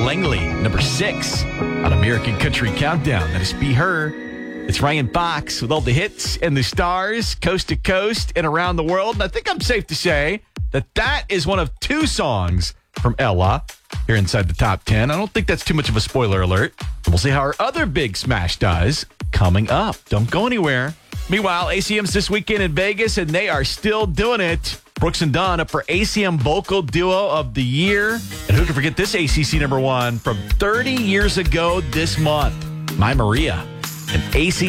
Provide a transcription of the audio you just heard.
Langley, number 6 on American Country Countdown. That is Be Her. It's Ryan Fox with all the hits and the stars, coast to coast and around the world. And I think I'm safe to say that that is one of 2 songs from Ella here inside the top 10. I don't think that's too much of a spoiler alert. And we'll see how our other big smash does coming up. Don't go anywhere. Meanwhile, ACM's this weekend in Vegas, and they are still doing it. Brooks and Dunn up for ACM Vocal Duo of the Year. And who can forget this ACC number 1 from 30 years ago this month? My Maria, an ACC